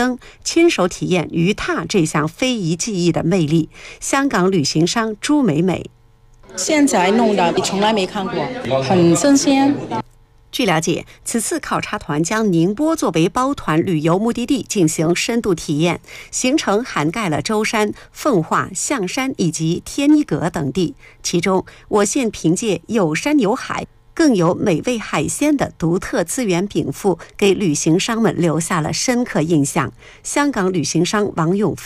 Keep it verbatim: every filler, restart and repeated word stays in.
商，亲手体验鱼踏这项非遗技艺的魅力。香港旅行商朱美美： 现在弄的从来没看过，很新鲜。 据了解，此次考察团将宁波作为包团旅游目的地进行深度体验，行程涵盖了舟山、奉化、象山以及天一阁等地。其中，我县凭借有山有海，更有美味海鲜的独特资源禀赋，给旅行商们留下了深刻印象。香港旅行商王永